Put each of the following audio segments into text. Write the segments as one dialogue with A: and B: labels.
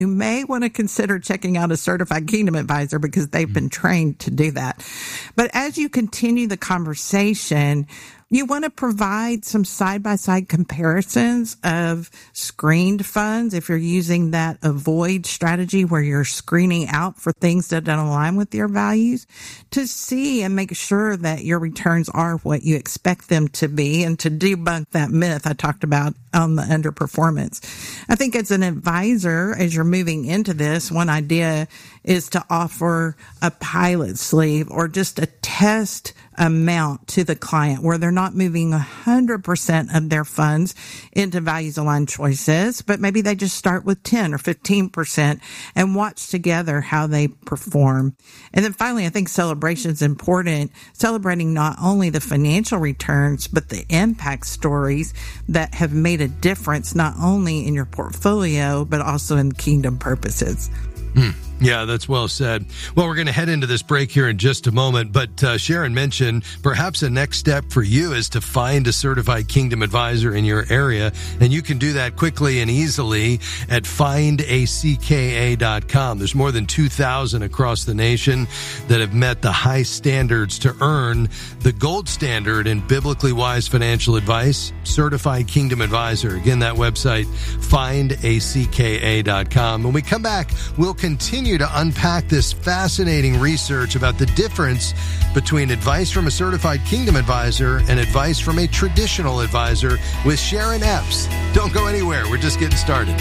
A: you may want to consider checking out a certified Kingdom advisor because they've been trained to do that. But as you continue the conversation, you want to provide some side-by-side comparisons of screened funds if you're using that avoid strategy where you're screening out for things that don't align with your values to see and make sure that your returns are what you expect them to be and to debunk that myth I talked about on the underperformance. I think as an advisor, as you're moving into this, one idea is to offer a pilot sleeve or just a test amount to the client where they're not moving 100% of their funds into values aligned choices, but maybe they just start with 10 or 15% and watch together how they perform. And then finally, I think celebration is important, celebrating not only the financial returns, but the impact stories that have made a difference not only in your portfolio, but also in Kingdom purposes.
B: Yeah, that's well said. Well, we're going to head into this break here in just a moment, but Sharon mentioned perhaps a next step for you is to find a certified Kingdom advisor in your area, and you can do that quickly and easily at findacka.com. There's more than 2,000 across the nation that have met the high standards to earn the gold standard in biblically wise financial advice, Certified Kingdom Advisor. Again, that website, findacka.com. When we come back, we'll continue to unpack this fascinating research about the difference between advice from a certified Kingdom advisor and advice from a traditional advisor with Sharon Epps. Don't go anywhere. We're just getting started.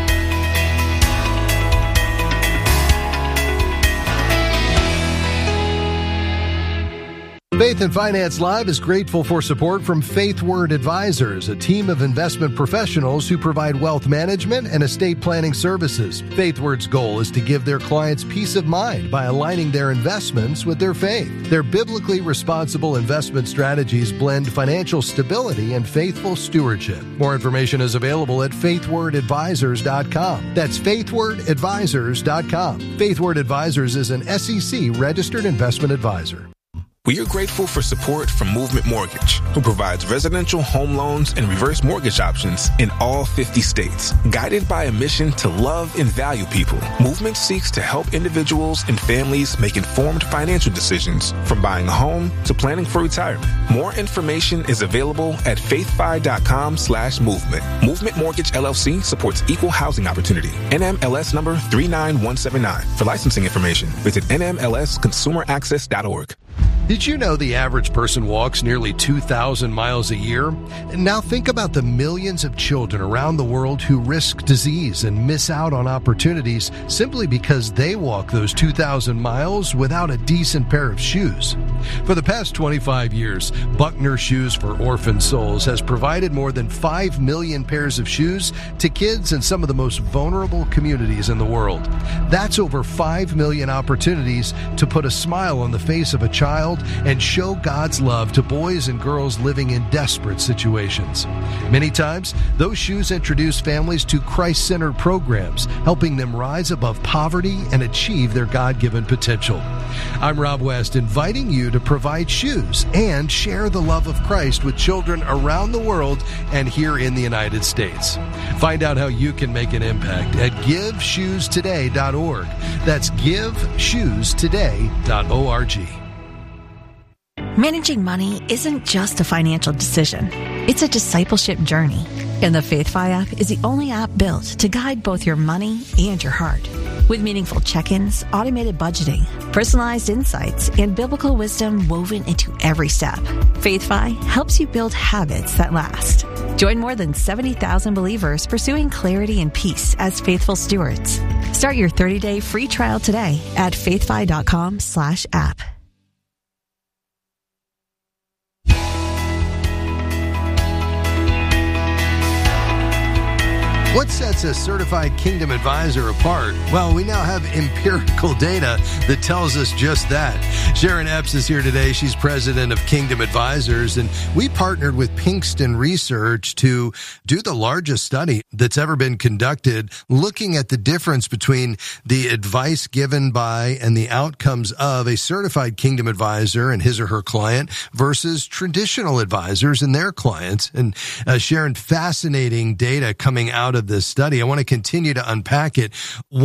B: Faith and Finance Live is grateful for support from FaithWord Advisors, a team of investment professionals who provide wealth management and estate planning services. FaithWord's goal is to give their clients peace of mind by aligning their investments with their faith. Their biblically responsible investment strategies blend financial stability and faithful stewardship. More information is available at faithwordadvisors.com. That's faithwordadvisors.com. FaithWord Advisors is an SEC registered investment advisor.
C: We are grateful for support from Movement Mortgage, who provides residential home loans and reverse mortgage options in all 50 states. Guided by a mission to love and value people, Movement seeks to help individuals and families make informed financial decisions, from buying a home to planning for retirement. More information is available at faithfi.com/movement. Movement Mortgage LLC supports equal housing opportunity. NMLS number 39179. For licensing information, visit nmlsconsumeraccess.org.
B: Did you know the average person walks nearly 2,000 miles a year? And now think about the millions of children around the world who risk disease and miss out on opportunities simply because they walk those 2,000 miles without a decent pair of shoes. For the past 25 years, Buckner Shoes for Orphan Souls has provided more than 5 million pairs of shoes to kids in some of the most vulnerable communities in the world. That's over 5 million opportunities to put a smile on the face of a child and show God's love to boys and girls living in desperate situations. Many times, those shoes introduce families to Christ-centered programs, helping them rise above poverty and achieve their God-given potential. I'm Rob West, inviting you to provide shoes and share the love of Christ with children around the world and here in the United States. Find out how you can make an impact at GiveShoesToday.org. That's GiveShoesToday.org.
D: Managing money isn't just a financial decision. It's a discipleship journey. And the FaithFi app is the only app built to guide both your money and your heart. With meaningful check-ins, automated budgeting, personalized insights, and biblical wisdom woven into every step, FaithFi helps you build habits that last. Join more than 70,000 believers pursuing clarity and peace as faithful stewards. Start your 30-day free trial today at faithfi.com/app.
B: What sets a certified Kingdom advisor apart? Well, we now have empirical data that tells us just that. Sharon Epps is here today. She's president of Kingdom Advisors, and we partnered with Pinkston Research to do the largest study that's ever been conducted, looking at the difference between the advice given by and the outcomes of a certified Kingdom advisor and his or her client versus traditional advisors and their clients. And Sharon, fascinating data coming out of of this study. I want to continue to unpack it.